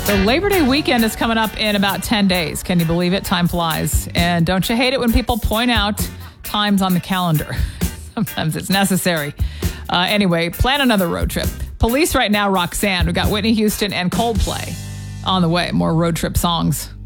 So Labor Day weekend is coming up in about 10 days. Can you believe it? Time flies. And don't you hate it when people point out times on the calendar? Sometimes it's necessary. Anyway, plan another road trip. Police right now, Roxanne. We've got Whitney Houston and Coldplay on the way. More road trip songs.